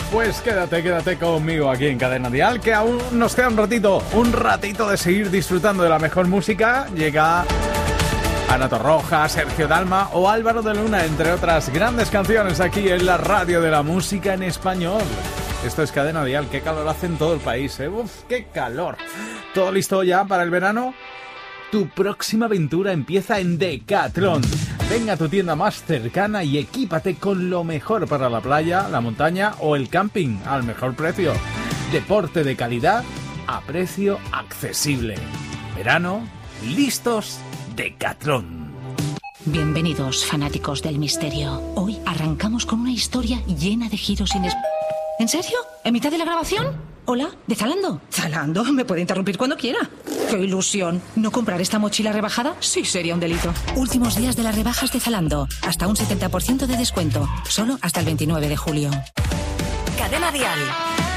Pues quédate conmigo aquí en Cadena Dial, que aún nos queda un ratito de seguir disfrutando de la mejor música. Llega Ana Torroja, Sergio Dalma o Álvaro de Luna, entre otras grandes canciones aquí en la radio de la música en español. Esto es Cadena Dial. Qué calor hace en todo el país, ¿eh? Uf, qué calor. ¿Todo listo ya para el verano? Tu próxima aventura empieza en Decathlon. Ven a tu tienda más cercana y equípate con lo mejor para la playa, la montaña o el camping al mejor precio. Deporte de calidad a precio accesible. Verano, listos, Decathlon. Bienvenidos, fanáticos del misterio. Hoy arrancamos con una historia llena de giros inesperados. ¿En serio? ¿En mitad de la grabación? ¿Hola? ¿De Zalando? ¿Zalando? Me puede interrumpir cuando quiera. ¡Qué ilusión! ¿No comprar esta mochila rebajada? Sí, sería un delito. Últimos días de las rebajas de Zalando. Hasta un 70% de descuento. Solo hasta el 29 de julio. Cadena Dial.